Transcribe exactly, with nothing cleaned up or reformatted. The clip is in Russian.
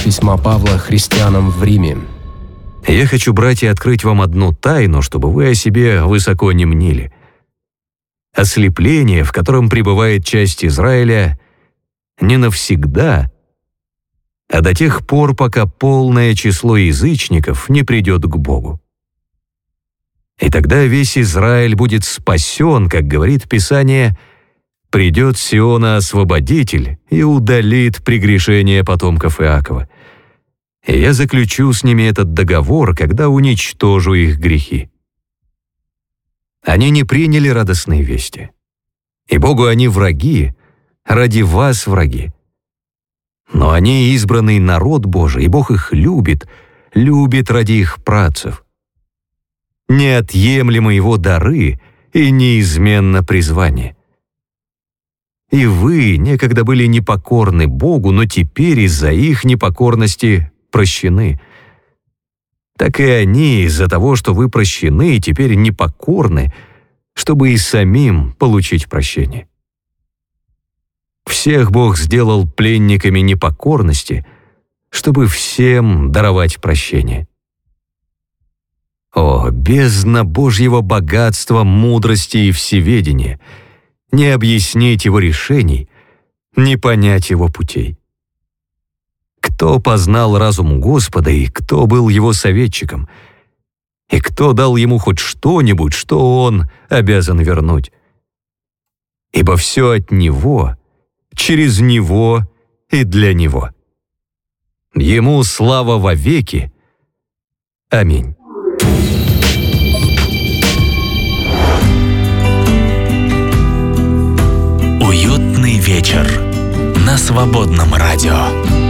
письма Павла христианам в Риме. Я хочу, братья, открыть вам одну тайну, чтобы вы о себе высоко не мнили. Ослепление, в котором пребывает часть Израиля, не навсегда, а до тех пор, пока полное число язычников не придет к Богу. И тогда весь Израиль будет спасен, как говорит Писание, «Придет с Сиона Освободитель и удалит прегрешение потомков Иакова. И я заключу с ними этот договор, когда уничтожу их грехи». Они не приняли радостные вести. И Богу они враги, ради вас враги. Но они избранный народ Божий, и Бог их любит, любит ради их працев. Неотъемлемы его дары и неизменно призвание. И вы некогда были непокорны Богу, но теперь из-за их непокорности прощены. Так и они из-за того, что вы прощены, теперь непокорны, чтобы и самим получить прощение. Всех Бог сделал пленниками непокорности, чтобы всем даровать прощение. О, бездна Божьего богатства, мудрости и всеведения! Не объяснить его решений, не понять его путей. Кто познал разум Господа и кто был его советчиком? И кто дал ему хоть что-нибудь, что он обязан вернуть? Ибо все от него, через него и для него. Ему слава вовеки. Аминь. Уютный вечер на Свободном радио.